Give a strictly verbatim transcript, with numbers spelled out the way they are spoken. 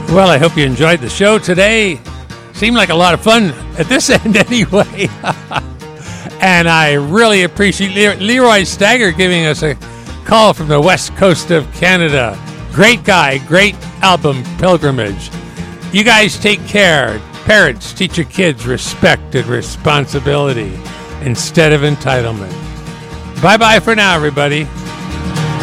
Well, I hope you enjoyed the show today. Seemed like a lot of fun at this end anyway. And I really appreciate Le- Leroy Stagger giving us a call from the west coast of Canada. Great guy, great album, Pilgrimage. You guys take care. Parents, teach your kids respect and responsibility instead of entitlement. Bye-bye for now, everybody.